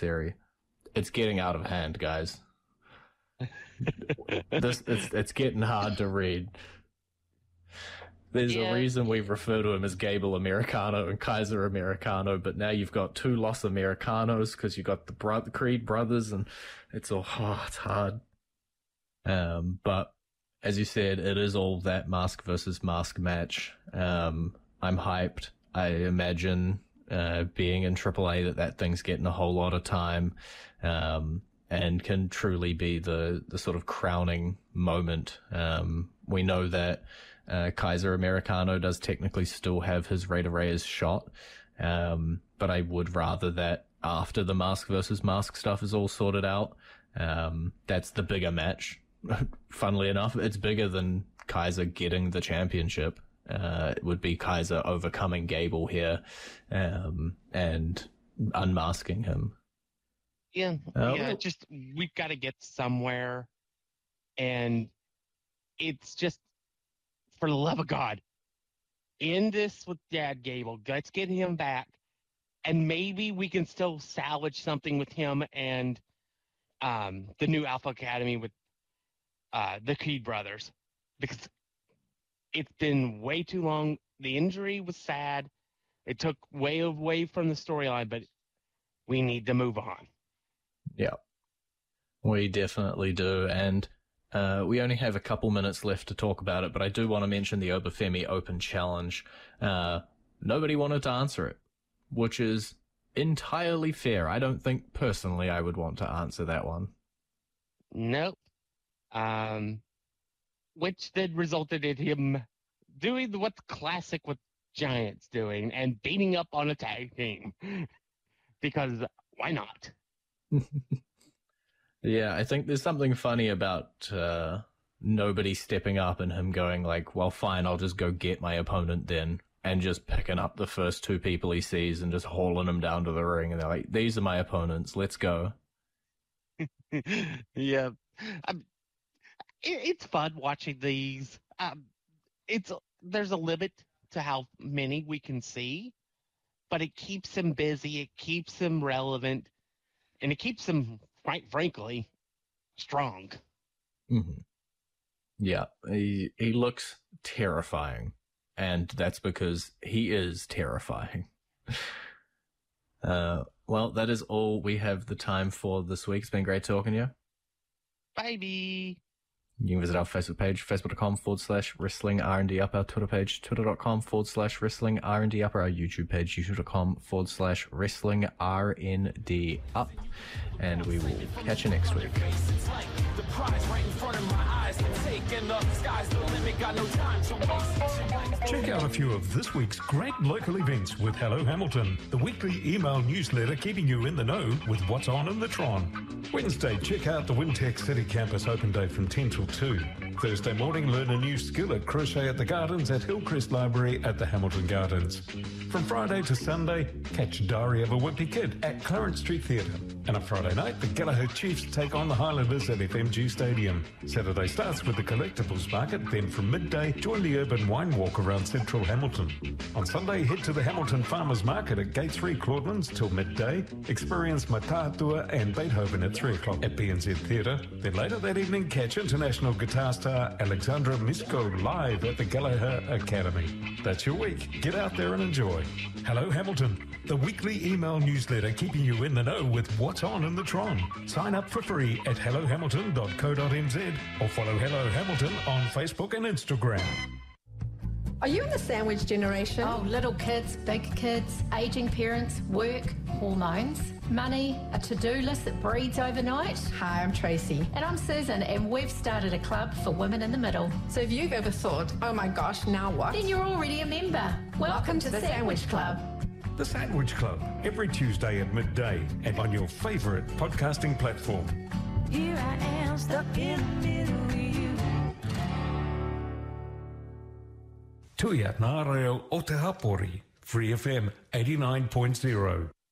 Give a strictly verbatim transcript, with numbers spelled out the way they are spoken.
unnecessary. It's getting out of hand, guys. this it's it's getting hard to read. There's yeah. a reason we refer to him as Gable Americano and Kaiser Americano, but now you've got two Los Americanos because you've got the, bro- the Creed brothers, and it's all oh, it's hard. Um, but as you said, it is all that mask versus mask match. Um, I'm hyped. I imagine uh, being in triple A that that thing's getting a whole lot of time, um, and can truly be the the sort of crowning moment. Um, we know that. Uh, Kaiser Americano does technically still have his Rey de Reyes shot, um, but I would rather that after the mask versus mask stuff is all sorted out, um, that's the bigger match. Funnily enough, it's bigger than Kaiser getting the championship. Uh, it would be Kaiser overcoming Gable here, um, and unmasking him. Yeah, uh, yeah, just, we've got to get somewhere, and it's just, for the love of God, end this with Dad Gable. Let's get him back, and maybe we can still salvage something with him and um, the new Alpha Academy with uh, the Creed brothers, because it's been way too long. The injury was sad. It took way away from the storyline, but we need to move on. Yeah, we definitely do, and Uh, we only have a couple minutes left to talk about it, but I do want to mention the Obafemi Open Challenge. Uh, nobody wanted to answer it, which is entirely fair. I don't think personally I would want to answer that one. Nope. Um, which then resulted in him doing what's classic with Giants doing and beating up on a tag team. Because why not? Yeah, I think there's something funny about uh, nobody stepping up and him going like, well, fine, I'll just go get my opponent then, and just picking up the first two people he sees and just hauling them down to the ring. And they're like, these are my opponents, let's go. Yeah. Um, it, it's fun watching these. Um, it's There's a limit to how many we can see, but it keeps him busy, it keeps him relevant, and it keeps him, quite frankly, strong. Mm-hmm. Yeah, he he looks terrifying, and that's because he is terrifying. uh, well, that is all we have the time for this week. It's been great talking to you. Bye. You can visit our Facebook page, facebook.com forward slash wrestling R&D up, our Twitter page, twitter.com forward slash wrestling R&D up, or our YouTube page, youtube.com forward slash wrestling R&D up. And we will catch you next week. Check out a few of this week's great local events with Hello Hamilton, the weekly email newsletter keeping you in the know with what's on in the Tron. Wednesday, check out the Wintec City Campus open day from ten till two. Thursday morning, learn a new skill at Crochet at the Gardens at Hillcrest Library at the Hamilton Gardens. From Friday to Sunday, catch Diary of a Wimpy Kid at Clarence Street Theatre. And on Friday night, the Gallagher Chiefs take on the Highlanders at F M G Stadium. Saturday starts with the collectibles market, then from midday, join the urban wine walk around central Hamilton. On Sunday, head to the Hamilton Farmers Market at Gate three Claudelands till midday. Experience Matatua and Beethoven at three o'clock at P N Z Theatre. Then later that evening, catch international guitar star Alexandra Misko live at the Gallagher Academy. That's your week. Get out there and enjoy. Hello Hamilton, the weekly email newsletter keeping you in the know with what's on in the Tron. Sign up for free at hello hamilton dot co dot n z or follow Hello Hamilton on Facebook and Instagram. Are you in the sandwich generation? Oh, little kids, big kids, aging parents, work, hormones, money, a to-do list that breeds overnight. Hi, I'm Tracy. And I'm Susan, and we've started a club for women in the middle. So if you've ever thought, oh my gosh, now what? Then you're already a member. Welcome, Welcome to, to the Sandwich, Sandwich Club. The Sandwich Club, every Tuesday at midday and on your favourite podcasting platform. Here I am, stuck in the middle with you. Tuiat Nā Reo o Te Hapori, Free F M eighty-nine point zero.